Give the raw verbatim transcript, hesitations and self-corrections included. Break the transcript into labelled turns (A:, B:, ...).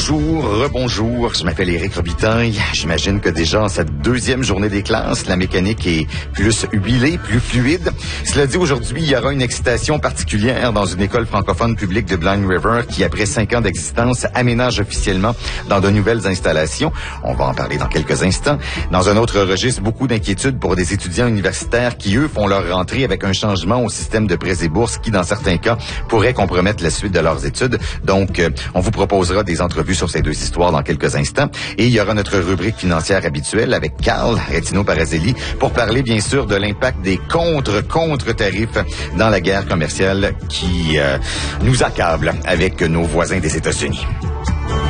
A: Bonjour, rebonjour, je m'appelle Éric Robitaille. J'imagine que déjà en cette deuxième journée des classes, la mécanique est plus huilée, plus fluide. Cela dit, aujourd'hui, il y aura une excitation particulière dans une école francophone publique de Blind River qui, après cinq ans d'existence, aménage officiellement dans de nouvelles installations. On va en parler dans quelques instants. Dans un autre registre, beaucoup d'inquiétudes pour des étudiants universitaires qui, eux, font leur rentrée avec un changement au système de prêts et bourses qui, dans certains cas, pourrait compromettre la suite de leurs études. Donc, euh, on vous proposera des entrevues sur ces deux histoires dans quelques instants. Et il y aura notre rubrique financière habituelle avec Carl Retino-Parazelli pour parler, bien sûr, de l'impact des contre-contre-tarifs dans la guerre commerciale qui euh, nous accable avec nos voisins des États-Unis.